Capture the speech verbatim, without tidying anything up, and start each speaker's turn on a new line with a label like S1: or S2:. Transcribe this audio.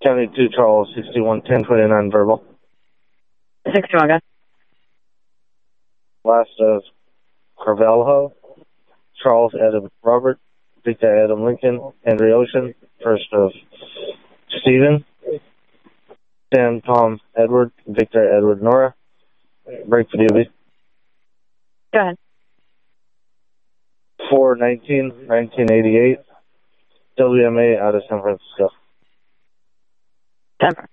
S1: County two, Charles, sixty-one ten twenty-nine verbal.
S2: sixty-one, guys.
S1: Last of Carvalho, Charles Adam Robert, Victor Adam Lincoln, Henry Ocean. First of Stephen, Sam Tom Edward, Victor Edward Nora. Break for D O B.
S2: Go ahead.
S1: four nineteen nineteen eighty-eight, W M A out of San Francisco.
S2: Denver.